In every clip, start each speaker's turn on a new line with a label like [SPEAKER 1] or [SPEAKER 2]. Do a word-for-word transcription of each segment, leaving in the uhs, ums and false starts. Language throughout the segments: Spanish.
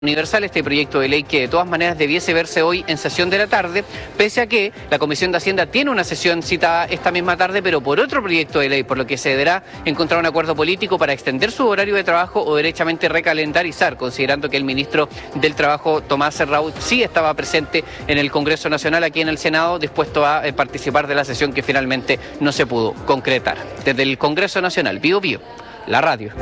[SPEAKER 1] Universal, este proyecto de ley que de todas maneras debiese verse hoy en sesión de la tarde, pese a que la Comisión de Hacienda tiene una sesión citada esta misma tarde, pero por otro proyecto de ley, por lo que se deberá encontrar un acuerdo político para extender su horario de trabajo o derechamente recalendarizar, considerando que el ministro del Trabajo, Tomás Serrault, sí estaba presente en el Congreso Nacional, aquí en el Senado, dispuesto a eh, participar de la sesión que finalmente no se pudo concretar. Desde el Congreso Nacional, Bío Bío, la radio.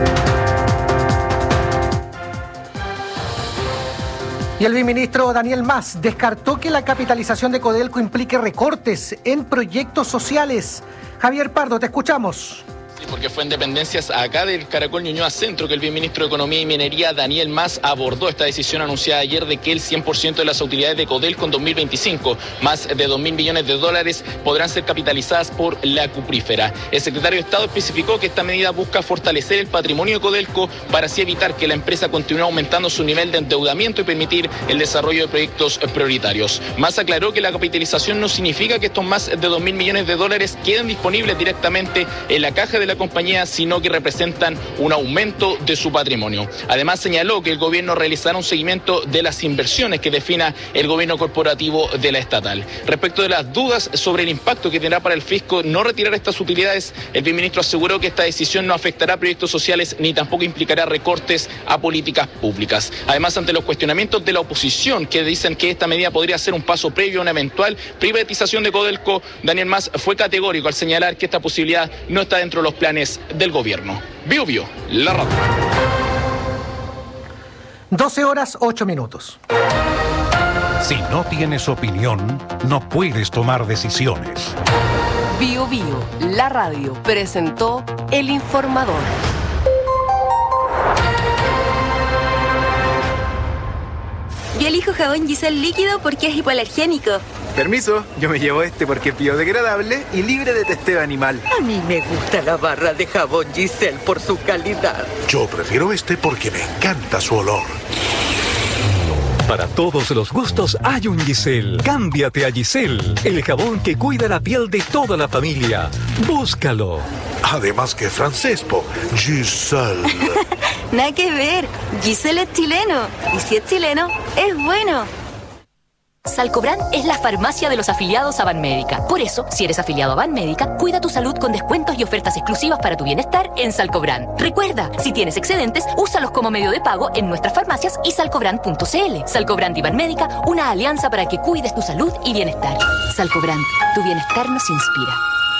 [SPEAKER 2] Y el viceministro Daniel Mas descartó que la capitalización de Codelco implique recortes en proyectos sociales. Javier Pardo, te escuchamos.
[SPEAKER 3] Sí, porque fue en dependencias acá del Caracol Ñuñoa Centro que el viceministro de Economía y Minería, Daniel Mas, abordó esta decisión anunciada ayer de que el cien por ciento de las utilidades de Codelco en dos mil veinticinco, más de dos mil millones de dólares, podrán ser capitalizadas por la cuprífera. El secretario de Estado especificó que esta medida busca fortalecer el patrimonio de Codelco para así evitar que la empresa continúe aumentando su nivel de endeudamiento y permitir el desarrollo de proyectos prioritarios. Mas aclaró que la capitalización no significa que estos más de dos mil millones de dólares queden disponibles directamente en la caja de la compañía, sino que representan un aumento de su patrimonio. Además, señaló que el gobierno realizará un seguimiento de las inversiones que defina el gobierno corporativo de la estatal. Respecto de las dudas sobre el impacto que tendrá para el fisco no retirar estas utilidades, el viceministro aseguró que esta decisión no afectará a proyectos sociales ni tampoco implicará recortes a políticas públicas. Además, ante los cuestionamientos de la oposición que dicen que esta medida podría ser un paso previo a una eventual privatización de Codelco, Daniel Mas fue categórico al señalar que esta posibilidad no está dentro de los planes del gobierno. Bío Bío, la radio.
[SPEAKER 2] doce horas, ocho minutos.
[SPEAKER 4] Si no tienes opinión, no puedes tomar decisiones.
[SPEAKER 5] Bío Bío, la radio, presentó El Informador.
[SPEAKER 6] Yo elijo jabón Giselle líquido porque es hipoalergénico.
[SPEAKER 7] Permiso, yo me llevo este porque es biodegradable y libre de testeo animal.
[SPEAKER 8] A mí me gusta la barra de jabón Giselle por su calidad.
[SPEAKER 9] Yo prefiero este porque me encanta su olor.
[SPEAKER 10] Para todos los gustos hay un Giselle. Cámbiate a Giselle, el jabón que cuida la piel de toda la familia. Búscalo.
[SPEAKER 9] Además que es francés, po. Giselle.
[SPEAKER 6] Nada que ver. Giselle es chileno. Y si es chileno, es bueno.
[SPEAKER 11] Salcobran es la farmacia de los afiliados a Banmédica. Por eso, si eres afiliado a Banmédica, cuida tu salud con descuentos y ofertas exclusivas para tu bienestar en Salcobran. Recuerda, si tienes excedentes, úsalos como medio de pago en nuestras farmacias y salcobran punto cl. Salcobran y Banmédica, una alianza para que cuides tu salud y bienestar. Salcobran, tu bienestar nos inspira.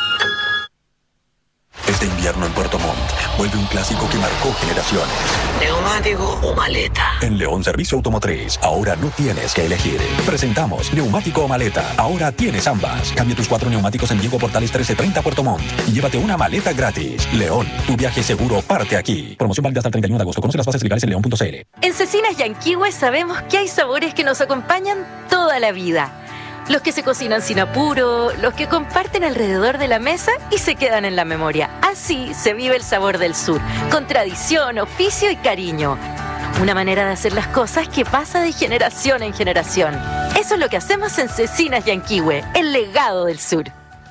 [SPEAKER 12] Este invierno en Puerto Montt vuelve un clásico que marcó generaciones.
[SPEAKER 8] ¿Neumático o maleta?
[SPEAKER 12] En León Servicio Automotriz, ahora no tienes que elegir. Presentamos neumático o maleta. Ahora tienes ambas. Cambia tus cuatro neumáticos en Diego Portales trece treinta Puerto Montt y llévate una maleta gratis. León, tu viaje seguro parte aquí. Promoción válida hasta el treinta y uno de agosto. Conoce las bases legales en león punto cl.
[SPEAKER 6] En Cecinas Yanquihue sabemos que hay sabores que nos acompañan toda la vida. Los que se cocinan sin apuro, los que comparten alrededor de la mesa y se quedan en la memoria. Así se vive el sabor del sur, con tradición, oficio y cariño. Una manera de hacer las cosas que pasa de generación en generación. Eso es lo que hacemos en Cecinas Yanquihue, el legado del sur.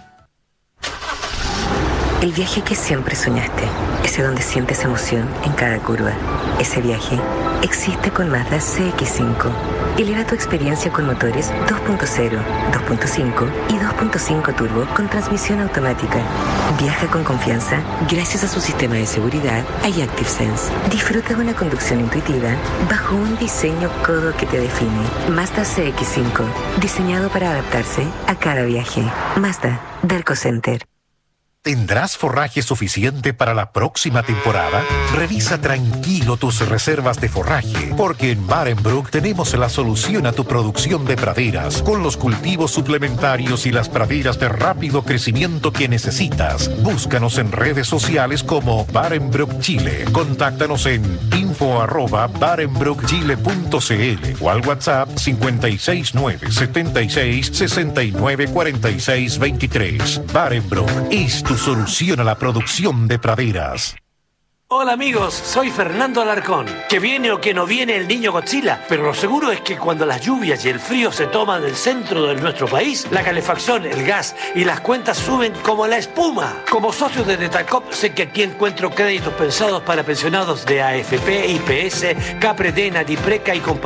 [SPEAKER 13] El viaje que siempre soñaste, ese donde sientes emoción en cada curva. Ese viaje existe con Mazda C X cinco. Eleva tu experiencia con motores dos punto cero, dos punto cinco y dos punto cinco turbo con transmisión automática. Viaja con confianza gracias a su sistema de seguridad iActive Sense. Disfruta de una conducción intuitiva bajo un diseño codo que te define. Mazda C X cinco, diseñado para adaptarse a cada viaje. Mazda, Derco Center.
[SPEAKER 4] ¿Tendrás forraje suficiente para la próxima temporada? Revisa tranquilo tus reservas de forraje, porque en Barenbrook tenemos la solución a tu producción de praderas, con los cultivos suplementarios y las praderas de rápido crecimiento que necesitas. Búscanos en redes sociales como Barenbrook Chile. Contáctanos en info arroba barenbrook chile punto cl o al WhatsApp cinco seis nueve, siete seis, seis nueve, cuatro seis dos tres. Barenbrook es tu solución a la producción de praderas.
[SPEAKER 14] Hola amigos, soy Fernando Alarcón. Que viene o que no viene el niño Godzilla, pero lo seguro es que cuando las lluvias y el frío se toman el centro de nuestro país, la calefacción, el gas y las cuentas suben como la espuma. Como socio de Detalcop sé que aquí encuentro créditos pensados para pensionados de A F P, I P S, Capre, Dena, Dipreca y compañía.